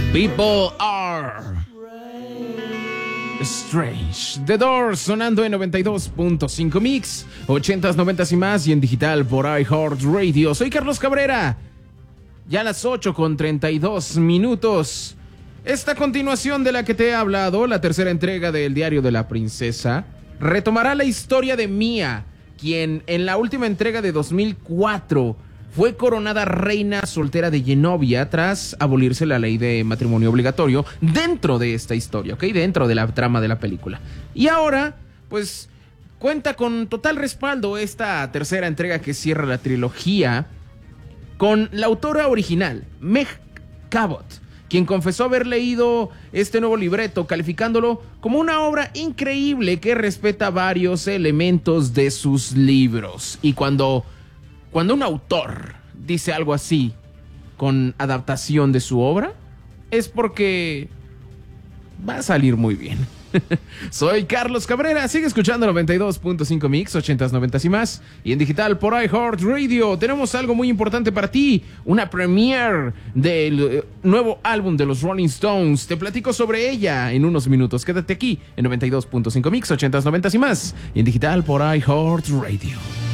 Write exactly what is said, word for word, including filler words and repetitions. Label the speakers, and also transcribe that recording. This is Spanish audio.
Speaker 1: People are strange. The Doors sonando en noventa y dos punto cinco Mix, ochentas, noventas y más, y en digital por iHeartRadio. Soy Carlos Cabrera. Ya a las ocho con treinta y dos minutos. Esta continuación de la que te he hablado, la tercera entrega del Diario de la Princesa, retomará la historia de Mia, quien en la última entrega de dos mil cuatro fue coronada reina soltera de Genovia tras abolirse la ley de matrimonio obligatorio dentro de esta historia, ¿ok? Dentro de la trama de la película. Y ahora, pues, cuenta con total respaldo esta tercera entrega que cierra la trilogía con la autora original, Meg Cabot, quien confesó haber leído este nuevo libreto, calificándolo como una obra increíble que respeta varios elementos de sus libros. Y cuando... Cuando un autor dice algo así con adaptación de su obra, es porque va a salir muy bien. Soy Carlos Cabrera, sigue escuchando noventa y dos punto cinco Mix, ochentas, noventas y más, y en digital por iHeartRadio. Tenemos algo muy importante para ti, una premiere del nuevo álbum de los Rolling Stones. Te platico sobre ella en unos minutos. Quédate aquí en noventa y dos punto cinco Mix, ochentas, noventas y más, y en digital por iHeartRadio.